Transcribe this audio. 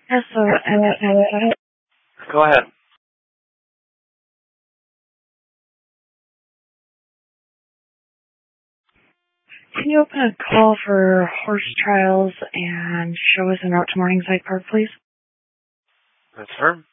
Yeah, so, Go ahead. can you open a call for horse trials and show us en route to Morningside Park, please? That's her.